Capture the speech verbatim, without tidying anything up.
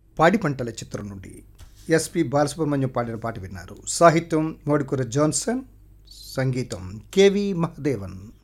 పాడి పంటల చిత్రం నుండి ఎస్పి బాలసుబ్రహ్మణ్యం పాడిన పాట విన్నారు. సాహిత్యం మోడుకూర జాన్సన్, సంగీతం కెవి మహదేవన్.